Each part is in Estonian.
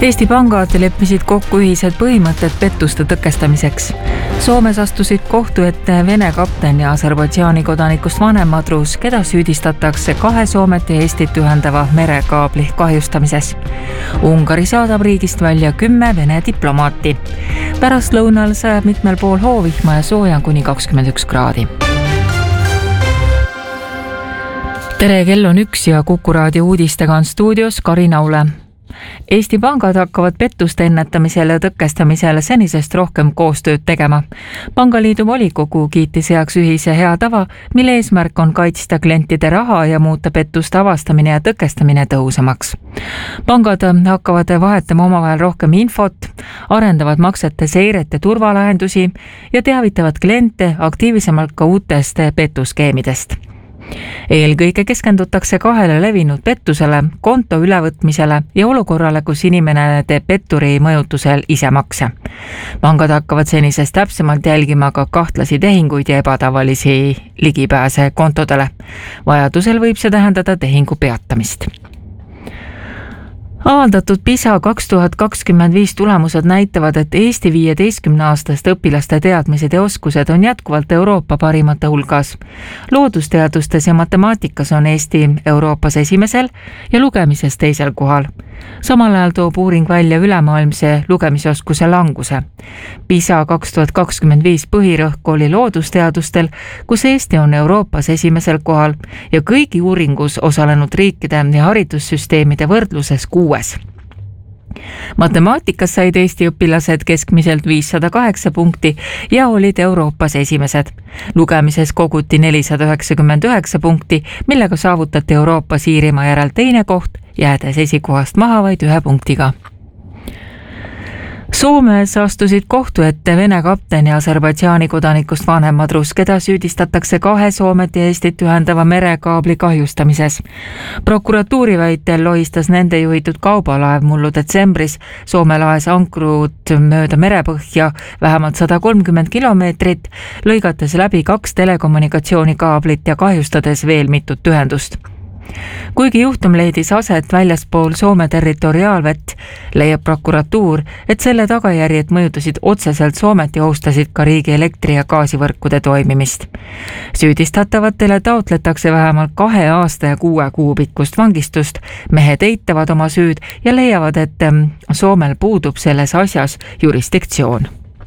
Eesti pangad leppisid kokku ühised põhimõtted pettuste tõkestamiseks. Soomes astusid kohtu ette Vene kapten ja Aserbaidžaani kodanikust vanem madrus, keda süüdistatakse 2 Soomet ja Eestit ühendava merekaabli kahjustamises. Ungari saadab riigist välja 10 Vene diplomaati. Pärastlõunal sajab mitmel pool hoovihma ja sooja kuni 21 kraadi. Tere, kell on 1 ja Kuku raadio uudistega on stuudios Karin Aule. Eesti pangad hakkavad pettuste ennetamisele ja tõkestamisele senisest rohkem koostööd tegema. Pangaliidu volikogu kiitis heaks ühise hea tava, mille eesmärk on kaitsta klientide raha ja muuta pettuste avastamine ja tõkestamine tõhusamaks. Pangad hakkavad vahetama omavahel rohkem infot, arendavad maksete seiret ja turvalahendusi ja teavitavad kliente aktiivsemalt ka uutest pettuskeemidest. Eelkõige keskendutakse 2 levinud pettusele, konto ülevõtmisele ja olukorrale, kus inimene teeb petturi mõjutusel ise makse. Pangad hakkavad senisest täpsemalt jälgima ka kahtlasi tehinguid ja ebatavalisi ligipääse kontodele. Vajadusel võib see tähendada tehingu peatamist. Avaldatud PISA 2025 tulemused näitavad, et Eesti 15-aastaste õpilaste teadmised ja oskused on jätkuvalt Euroopa parimate hulgas. Loodusteadustes ja matemaatikas on Eesti Euroopas esimesel ja lugemises teisel kohal. Samal ajal toob uuring välja ülemaailmse lugemisoskuse languse. PISA 2025 põhirõhk oli loodusteadustel, kus Eesti on Euroopas esimesel kohal ja kõigi uuringus osalenud riikide ja haridussüsteemide võrdluses 6. Matemaatikas said Eesti õpilased keskmiselt 508 punkti ja olid Euroopas esimesed. Lugemises koguti 499 punkti, millega saavutati Euroopas Iirimaa järel teine koht, jäädes esikohast maha vaid 1 punktiga. Soomes astusid kohtu ette Vene kapten ja Aserbaidžaani kodanikust vanem madrus, keda süüdistatakse 2 Soomet ja Eestit ühendava merekaabli kahjustamises. Prokuratuuri väitel lohistas nende juhitud kaubalaev mullu detsembris Soome laes ankrut mööda merepõhja vähemalt 130 kilomeetrit, lõigates läbi 2 telekommunikatsioonikaablit ja kahjustades veel mitut ühendust. Kuigi juhtum leidis aset väljaspool Soome territoriaalvett, leiab prokuratuur, et selle tagajärjed mõjutasid otseselt Soomet ja ohustasid ka riigi elektri- ja gaasivõrkude toimimist. Süüdistatavatele taotletakse vähemalt 2 aasta ja 6 kuu pikkust vangistust. Mehed eitavad oma süüd ja leiavad, et Soomel puudub selles asjas jurisdiktsioon.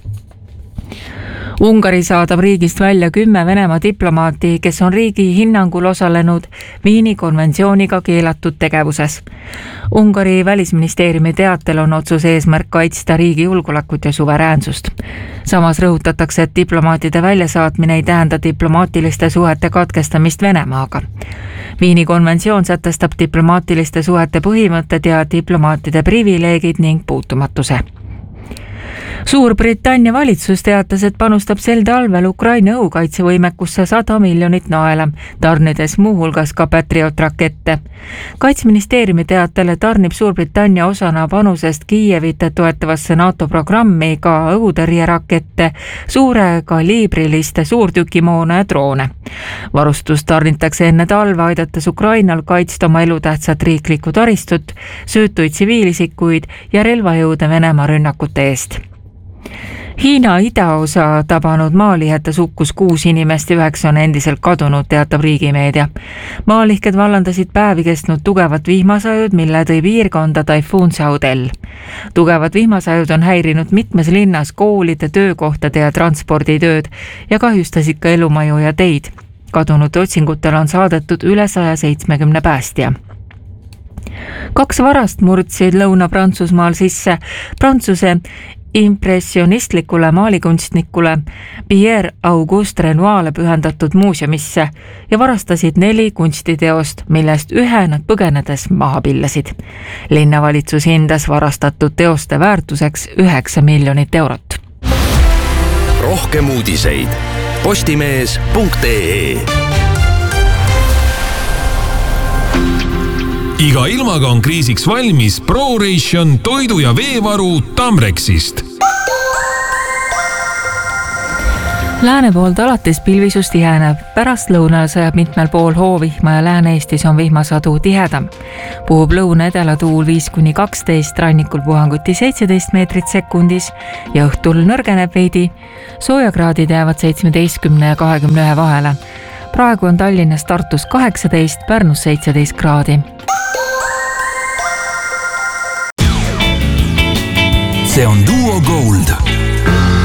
Ungari saadab riigist välja 10 Venemaa diplomaati, kes on riigi hinnangul osalenud Viini konventsiooniga keelatud tegevuses. Ungari välisministeeriumi teatel on otsuse eesmärk kaitsta riigi julgeolekut ja suveräänsust. Samas rõhutatakse, et diplomaatide väljasaatmine ei tähenda diplomaatiliste suhete katkestamist Venemaaga. Viini konventsioon sätestab diplomaatiliste suhete põhimõtted ja diplomaatide privileegid ning puutumatuse. Suurbritannia valitsus teatas, et panustab sel talvel Ukraina õhukaitsevõimekusse 100 miljonit naela, tarnides muuhulgas ka Patriot-rakette. Kaitseministeeriumi teatele tarnib Suurbritannia osana panusest Kiievit toetavasse NATO programmi ka õhutõrjerakette, suure kaliibriliste suurtükimoona ja droone. Varustus tarnitakse enne talve, aidates Ukrainal kaitsta oma elutähtsat riiklikku taristut, söötuid tsiviilisikuid ja relvajõude Venemaa rünnakute eest. Hiina idaosa tabanud maalihetes hukkus 6 inimest ja 9 on endiselt kadunud, teatab riigimeedia. Maalihked vallandasid päevi kestnud tugevat vihmasajud, mille tõi piirkonda taifuun Saudel. Tugevad vihmasajud on häirinud mitmes linnas koolide, töökohtade ja transporditööd ja kahjustasid ka elumaju ja teid. Kadunud otsingutel on saadetud üle 170 päästja. 2 varast murdsid Lõuna-Prantsusmaal sisse Prantsuse impressionistlikule maalikunstnikule Pierre Auguste Renoir'le pühendatud muuseumisse ja varastasid 4 kunstiteost, millest 1 nad põgenedes maha pillasid. Linnavalitsus hindas varastatud teoste väärtuseks 9 miljonit eurot. Rohkem uudiseid postimees.ee. Iga ilmaga on kriisiks valmis ProRation toidu- ja veevaru Tamrexist. Lääne poolt alates pilvisus tiheneb, pärast lõunal sajab mitmel pool hoovihma ja Lääne-Eestis on vihmasadu tihedam. Puhub lõuna-edela tuul 5-12, rannikul puhanguti 17 meetrit sekundis ja õhtul nõrgeneb veidi. Soojakraadid jäävad 17 ja 21 vahele. Praegu on Tallinnas Tartus 18, Pärnus 17 kraadi. See on Duo Gold.